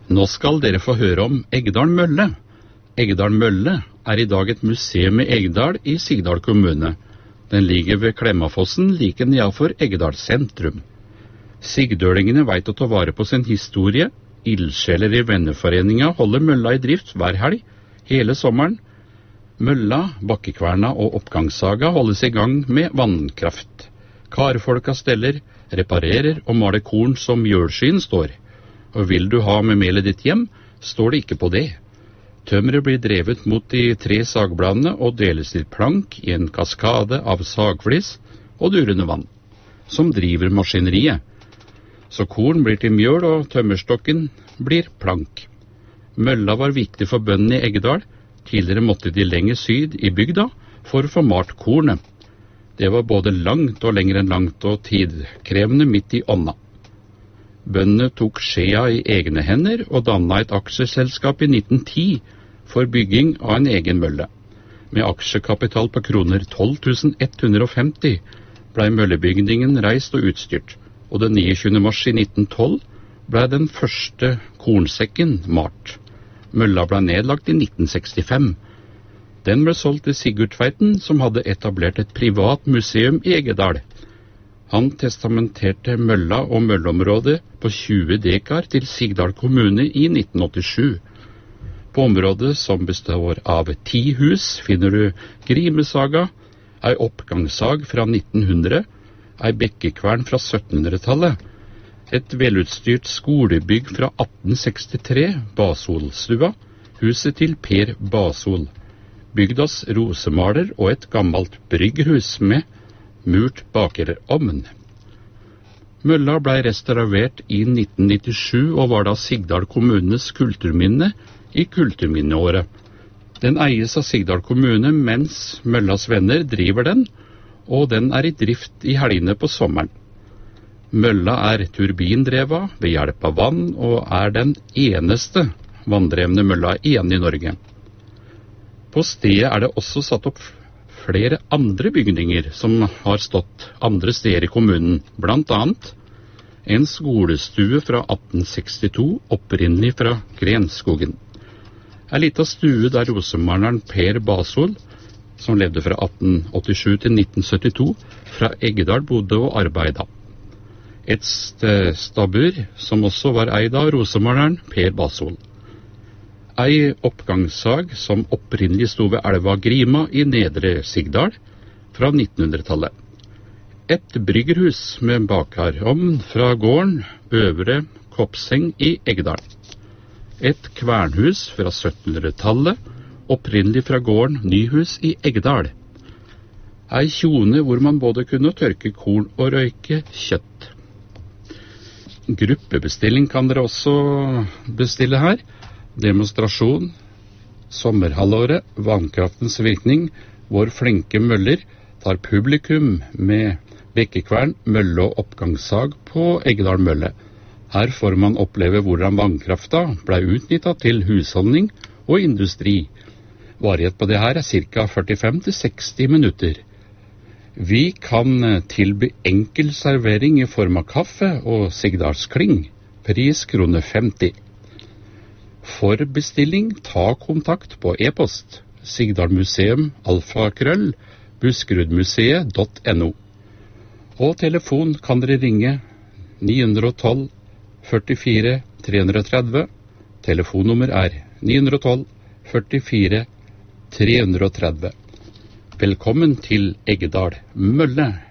Nå skal dere få høre om Eggedal Mølle. Eggedal Mølle er i dag et museum i Eggedal i Sigdal kommune. Den ligger ved Klemmafossen like nedenfor Eggedal sentrum. Sigdølingene vet å ta vare på sin historie. Ildsjeler i venneforeninga holder mølla i drift hver helg, hele sommeren. Mølla, bakkekverna og oppgangssaga holdes i gang med vannkraft. Karfolka steller, reparerer og maler korn som jølskyen står. Og vil du ha med melet ditt hjem, står det ikke på det. Tømmeret blir drevet mot de 3 sagbladene og deles til plank i en kaskade av sagflis og durende vann, som driver maskineriet. Så korn blir til mjøl og tømmerstokken blir plank. Mølla var viktig for bøndene i Eggedal. Tidligere måtte de lenger syd i bygda for å få malt kornet. Det var både langt og lenger enn langt og tidkrevende midt i ånda. Bøndene tok skjea i egne hender og dannet et aksjeselskap i 1910 for bygging av en egen mølle. Med aksjekapital på kroner 12.150 ble møllebygningen reist og utstyrt, og den 29. mars i 1912 ble den første kornsekken malt. Mølla ble nedlagt i 1965. Den ble solgt til Sigurd Tveiten, som hadde etablert et privat museum i Eggedal. Han testamenterte mølla og mølleområdet på 20 dekar til Sigdal kommune i 1987. På området, som består av 10 hus, finner du Grimesaga, ei oppgangssag fra 1900, ei bekkekvern fra 1700-tallet, et velutstyrt skolebygg fra 1863, Basolstua, huset til Per Basol, bygdas rosemaler og et gammelt bryggerhus med murt bakerovn. Mølla ble restaurert i 1997 og var da Sigdal kommunes kulturminne i kulturminneåret. Den eies av Sigdal kommune mens Møllas venner driver den, og den er i drift i helgene på sommeren. Mølla er turbindrevet ved hjelp av vann og er den eneste vanndrevne mølla igjen i Norge. På stedet er det også satt opp flere andre bygninger som har stått andre steder i kommunen, blant annet en skolestue fra 1862, opprinnelig fra Grenskogen. En liten stue der rosemaleren Per Basol, som levde fra 1887 til 1972, fra Eggedal bodde og arbeidet. Et stabbur som også var eid av rosemaleren Per Basol. Ei oppgangssag som opprinnelig sto ved elva Grima i Nedre Sigdal fra 1900-tallet. Et bryggerhus med bakarovn fra gården Øvre Kopseng i Eggedal. Et kvernhus fra 1700-tallet, opprinnelig fra gården Nyhus i Eggedal. Ei kjone hvor man både kunne tørke korn og røyke kjøtt. Gruppebestilling kan dere også bestille her. Demonstrasjon, sommerhalvåret, vannkraftens virkning, vår flinke møller tar publikum med bekkekvern, mølle og oppgangssag på Eggedal Mølle. Her får man oppleve hvordan vannkrafta ble utnyttet til husholdning og industri. Varighet på det her er ca. 45-60 minutter. Vi kan tilby enkel servering i form av kaffe og sigdalskling. Pris kroner 50. For bestilling, ta kontakt på e-post sigdalmuseum@buskerudmuseet.no. Og telefon kan dere ringe 912 44 330. Telefonnummer er 912 44 330. Velkommen til Eggedal Mølle.